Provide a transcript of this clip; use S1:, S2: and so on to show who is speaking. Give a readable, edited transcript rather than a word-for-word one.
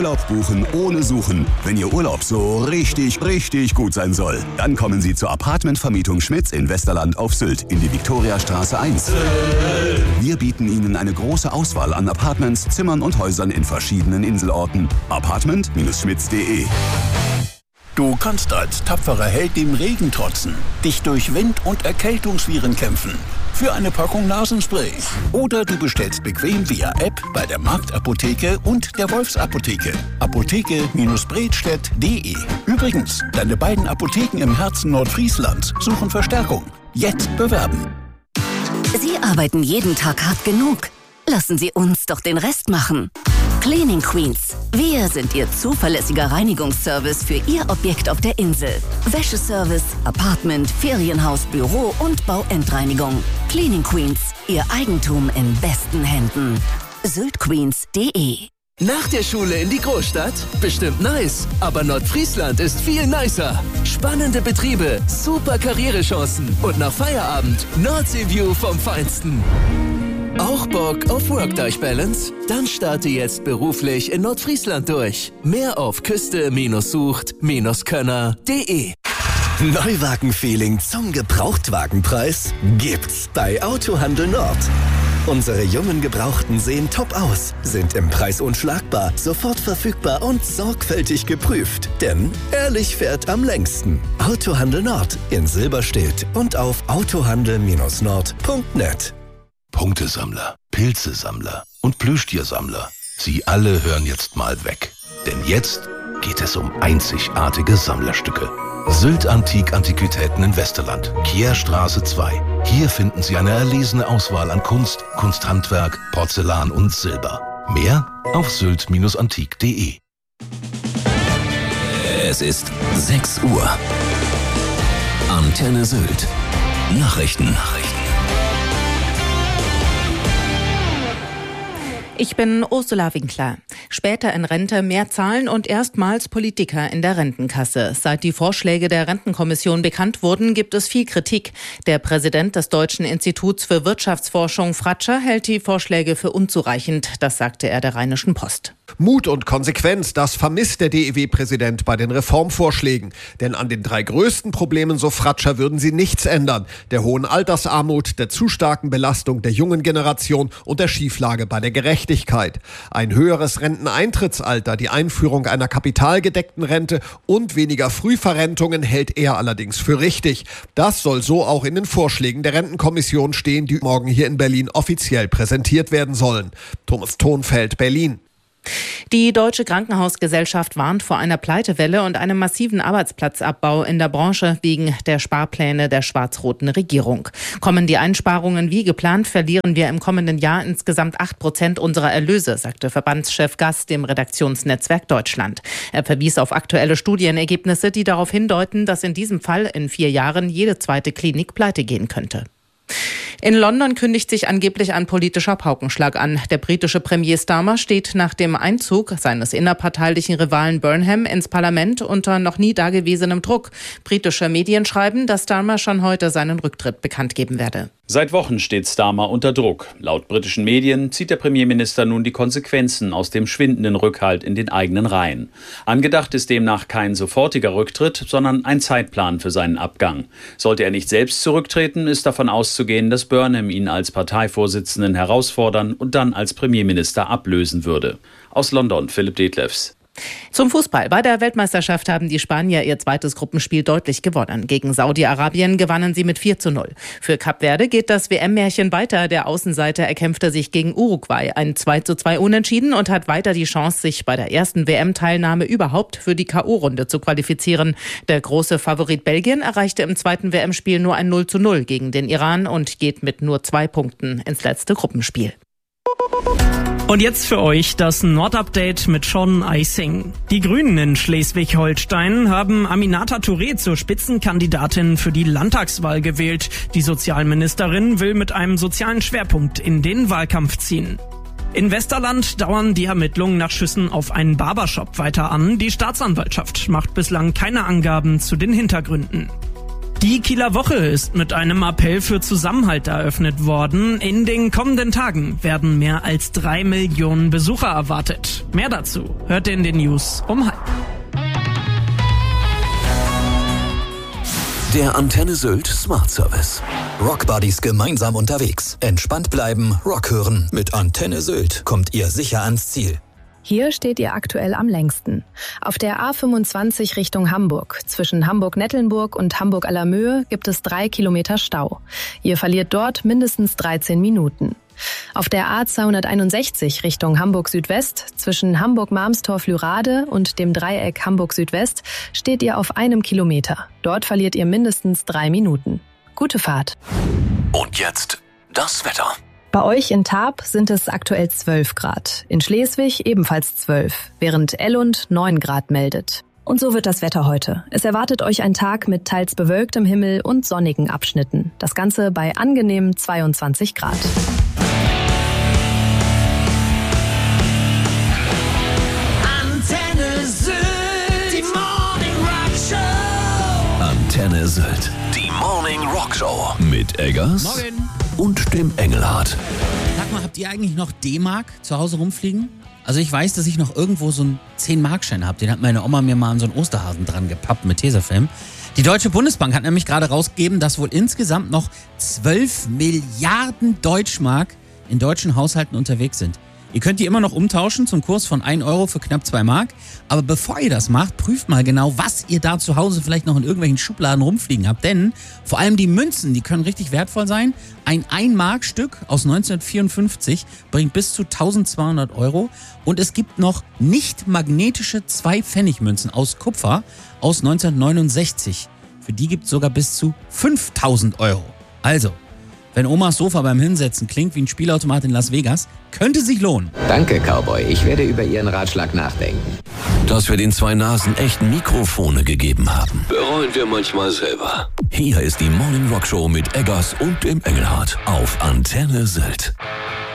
S1: Urlaub buchen ohne Suchen. Wenn Ihr Urlaub so richtig, richtig gut sein soll, dann kommen Sie zur Apartmentvermietung Schmitz in Westerland auf Sylt in die Viktoriastraße 1. Wir bieten Ihnen eine große Auswahl an Apartments, Zimmern und Häusern in verschiedenen Inselorten. Apartment-schmitz.de.
S2: Du kannst als tapferer Held dem Regen trotzen, dich durch Wind- und Erkältungsviren kämpfen. Für eine Packung Nasenspray. Oder du bestellst bequem via App bei der Marktapotheke und der Wolfsapotheke. Apotheke-bredstedt.de. Übrigens, deine beiden Apotheken im Herzen Nordfrieslands suchen Verstärkung. Jetzt bewerben.
S3: Sie arbeiten jeden Tag hart genug. Lassen Sie uns doch den Rest machen. Cleaning Queens. Wir sind Ihr zuverlässiger Reinigungsservice für Ihr Objekt auf der Insel. Wäscheservice, Apartment, Ferienhaus, Büro und Bauendreinigung. Cleaning Queens. Ihr Eigentum in besten Händen. syltqueens.de.
S4: Nach der Schule in die Großstadt? Bestimmt nice. Aber Nordfriesland ist viel nicer. Spannende Betriebe, super Karrierechancen und nach Feierabend Nordseeview vom Feinsten. Auch Bock auf Work-Life-Balance? Dann starte jetzt beruflich in Nordfriesland durch. Mehr auf küste-sucht-könner.de.
S5: Neuwagen-Feeling zum Gebrauchtwagenpreis gibt's bei Autohandel Nord. Unsere jungen Gebrauchten sehen top aus, sind im Preis unschlagbar, sofort verfügbar und sorgfältig geprüft. Denn ehrlich fährt am längsten. Autohandel Nord in Silberstedt und auf autohandel-nord.net.
S6: Punktesammler, Pilzesammler und Plüschtiersammler. Sie alle hören jetzt mal weg. Denn jetzt geht es um einzigartige Sammlerstücke. Sylt Antiquitäten in Westerland, Kierstraße 2. Hier finden Sie eine erlesene Auswahl an Kunst, Kunsthandwerk, Porzellan und Silber. Mehr auf sylt-antik.de.
S7: Es ist 6 Uhr. Antenne Sylt. Nachrichten.
S8: Ich bin Ursula Winkler. Später in Rente mehr zahlen und erstmals Politiker in der Rentenkasse. Seit die Vorschläge der Rentenkommission bekannt wurden, gibt es viel Kritik. Der Präsident des Deutschen Instituts für Wirtschaftsforschung, Fratscher, hält die Vorschläge für unzureichend. Das sagte er der Rheinischen Post.
S9: Mut und Konsequenz, das vermisst der DEW-Präsident bei den Reformvorschlägen. Denn an den 3 größten Problemen, so Fratscher, würden sie nichts ändern. Der hohen Altersarmut, der zu starken Belastung der jungen Generation und der Schieflage bei der Gerechtigkeit. Ein höheres Renteneintrittsalter, die Einführung einer kapitalgedeckten Rente und weniger Frühverrentungen hält er allerdings für richtig. Das soll so auch in den Vorschlägen der Rentenkommission stehen, die morgen hier in Berlin offiziell präsentiert werden sollen. Thomas Thonfeld, Berlin.
S8: Die Deutsche Krankenhausgesellschaft warnt vor einer Pleitewelle und einem massiven Arbeitsplatzabbau in der Branche wegen der Sparpläne der schwarz-roten Regierung. Kommen die Einsparungen wie geplant, verlieren wir im kommenden Jahr insgesamt 8% unserer Erlöse, sagte Verbandschef Gass dem Redaktionsnetzwerk Deutschland. Er verwies auf aktuelle Studienergebnisse, die darauf hindeuten, dass in diesem Fall in 4 Jahren jede zweite Klinik pleite gehen könnte. In London kündigt sich angeblich ein politischer Paukenschlag an. Der britische Premier Starmer steht nach dem Einzug seines innerparteilichen Rivalen Burnham ins Parlament unter noch nie dagewesenem Druck. Britische Medien schreiben, dass Starmer schon heute seinen Rücktritt bekannt geben werde.
S10: Seit Wochen steht Starmer unter Druck. Laut britischen Medien zieht der Premierminister nun die Konsequenzen aus dem schwindenden Rückhalt in den eigenen Reihen. Angedacht ist demnach kein sofortiger Rücktritt, sondern ein Zeitplan für seinen Abgang. Sollte er nicht selbst zurücktreten, ist davon auszugehen, dass Burnham ihn als Parteivorsitzenden herausfordern und dann als Premierminister ablösen würde. Aus London, Philipp Detlefs.
S8: Zum Fußball. Bei der Weltmeisterschaft haben die Spanier ihr zweites Gruppenspiel deutlich gewonnen. Gegen Saudi-Arabien gewannen sie mit 4:0. Für Kap Verde geht das WM-Märchen weiter. Der Außenseiter erkämpfte sich gegen Uruguay ein 2:2 Unentschieden und hat weiter die Chance, sich bei der ersten WM-Teilnahme überhaupt für die K.O.-Runde zu qualifizieren. Der große Favorit Belgien erreichte im zweiten WM-Spiel nur ein 0:0 gegen den Iran und geht mit nur 2 Punkten ins letzte Gruppenspiel.
S11: Und jetzt für euch das Nord-Update mit Sean Eising. Die Grünen in Schleswig-Holstein haben Aminata Touré zur Spitzenkandidatin für die Landtagswahl gewählt. Die Sozialministerin will mit einem sozialen Schwerpunkt in den Wahlkampf ziehen. In Westerland dauern die Ermittlungen nach Schüssen auf einen Barbershop weiter an. Die Staatsanwaltschaft macht bislang keine Angaben zu den Hintergründen. Die Kieler Woche ist mit einem Appell für Zusammenhalt eröffnet worden. In den kommenden Tagen werden mehr als 3 Millionen Besucher erwartet. Mehr dazu hört ihr in den News um 12:30.
S7: Der Antenne Sylt Smart Service.
S12: Rockbuddies gemeinsam unterwegs. Entspannt bleiben, Rock hören. Mit Antenne Sylt kommt ihr sicher ans Ziel.
S13: Hier steht ihr aktuell am längsten. Auf der A25 Richtung Hamburg. Zwischen Hamburg-Nettelnburg und Hamburg-Allermöhe gibt es 3 Kilometer Stau. Ihr verliert dort mindestens 13 Minuten. Auf der A261 Richtung Hamburg-Südwest zwischen Hamburg-Marmstorf-Lürade und dem Dreieck Hamburg-Südwest steht ihr auf 1 Kilometer. Dort verliert ihr mindestens 3 Minuten. Gute Fahrt.
S7: Und jetzt das Wetter.
S13: Bei euch in Tarp sind es aktuell 12 Grad. In Schleswig ebenfalls 12, während Ellund 9 Grad meldet. Und so wird das Wetter heute. Es erwartet euch ein Tag mit teils bewölktem Himmel und sonnigen Abschnitten. Das Ganze bei angenehmen 22 Grad.
S7: Antenne Sylt, die Morning Rock Show. Antenne Sylt, die Morning Rock Show. Mit Eggers.
S14: Morgen.
S7: Und dem Engelhardt.
S14: Sag mal, habt ihr eigentlich noch D-Mark zu Hause rumfliegen? Also ich weiß, dass ich noch irgendwo so einen 10-Mark-Schein habe. Den hat meine Oma mir mal an so einen Osterhasen dran gepappt mit Tesafilm. Die Deutsche Bundesbank hat nämlich gerade rausgegeben, dass wohl insgesamt noch 12 Milliarden Deutschmark in deutschen Haushalten unterwegs sind. Ihr könnt die immer noch umtauschen zum Kurs von 1 Euro für knapp 2 Mark. Aber bevor ihr das macht, prüft mal genau, was ihr da zu Hause vielleicht noch in irgendwelchen Schubladen rumfliegen habt. Denn vor allem die Münzen, die können richtig wertvoll sein. Ein 1-Mark-Stück aus 1954 bringt bis zu 1200 Euro. Und es gibt noch nicht magnetische 2-Pfennig-Münzen aus Kupfer aus 1969. Für die gibt es sogar bis zu 5000 Euro. Also, wenn Omas Sofa beim Hinsetzen klingt wie ein Spielautomat in Las Vegas, könnte sich lohnen.
S15: Danke, Cowboy. Ich werde über Ihren Ratschlag nachdenken.
S7: Dass wir den 2 Nasen echt Mikrofone gegeben haben, bereuen wir manchmal selber. Hier ist die Morning Rock Show mit Eggers und dem Engelhardt auf Antenne Sylt.